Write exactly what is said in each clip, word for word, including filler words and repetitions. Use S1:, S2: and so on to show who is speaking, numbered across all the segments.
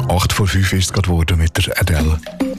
S1: acht vor fünf ist es gerade geworden mit der Adele.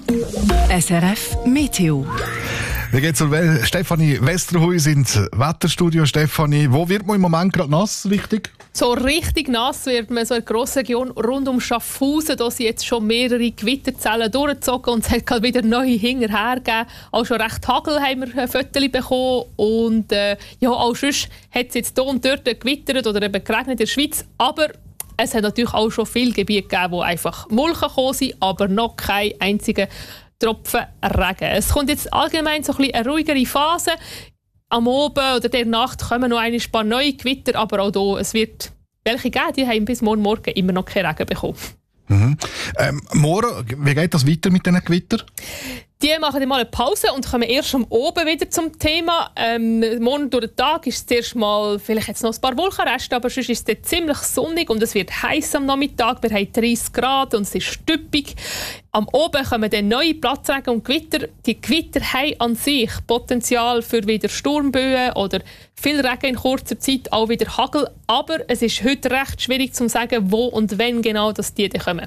S2: S R F Meteo.
S1: Wir gehen zur Wel- Stefanie Westerhuis ins Wetterstudio. Stefanie, wo wird man im Moment gerade nass? Richtig?
S3: So richtig nass wird man so in der grossen Region rund um Schaffhausen. Da sind jetzt schon mehrere Gewitterzellen durchgezogen und es hat gerade wieder neue hinterher gegeben. Auch schon recht Hagel haben wir ein Foto bekommen. Und äh, ja, auch sonst hat es jetzt hier und dort gewittert oder eben geregnet in der Schweiz. Aber es hat natürlich auch schon viele Gebiete gegeben, wo einfach Molchen gekommen sind, aber noch kein einziger Tropfen Regen. Es kommt jetzt allgemein so ein bisschen eine ruhigere Phase. Am Abend oder der Nacht kommen noch ein paar neue Gewitter, aber auch hier, es wird welche geben, die haben bis morgen Morgen immer noch keinen Regen bekommen.
S1: Mhm. Ähm, morgen, wie geht das weiter mit diesen Gewittern?
S3: Die machen dann mal eine Pause und kommen erst am Abend wieder zum Thema. Ähm, morgen durch den Tag ist es zuerst mal vielleicht jetzt noch ein paar Wolkenreste, aber sonst ist es ziemlich sonnig und es wird heiß am Nachmittag. Wir haben dreißig Grad und es ist stüppig. Am Abend kommen dann neue Platzregen und Gewitter. Die Gewitter haben an sich Potenzial für wieder Sturmböen oder viel Regen in kurzer Zeit, auch wieder Hagel. Aber es ist heute recht schwierig zu sagen, wo und wann genau dass die dann kommen.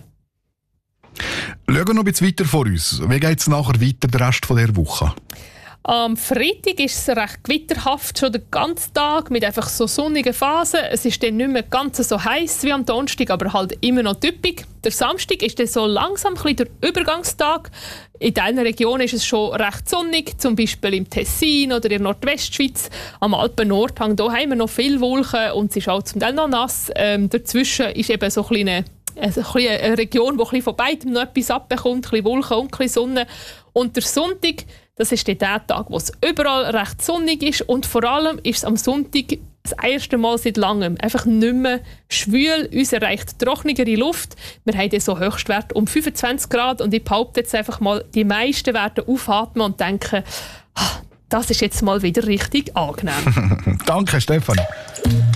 S1: Schauen wir noch ein bisschen weiter vor uns. Wie geht es nachher weiter, den Rest dieser Woche?
S3: Am Freitag ist es recht gewitterhaft, schon den ganzen Tag, mit einfach so sonnigen Phasen. Es ist dann nicht mehr ganz so heiß wie am Donnerstag, aber halt immer noch typisch. Der Samstag ist dann so langsam ein bisschen der Übergangstag. In diesen Regionen ist es schon recht sonnig, zum Beispiel im Tessin oder in der Nordwestschweiz. Am Alpen-Nordhang da haben wir noch viele Wolken und es ist auch zum Teil noch nass. Ähm, dazwischen ist eben so ein kleine Also eine Region, die von beidem noch etwas abbekommt, ein bisschen Wolken und ein bisschen Sonne. Und der Sonntag, das ist der Tag, wo es überall recht sonnig ist. Und vor allem ist es am Sonntag das erste Mal seit langem einfach nicht mehr schwül. Uns erreicht trockenere Luft. Wir haben dann so Höchstwert um fünfundzwanzig Grad. Und ich behaupte jetzt einfach mal, die meisten werden aufatmen und denken, das ist jetzt mal wieder richtig angenehm.
S1: Danke, Stefanie.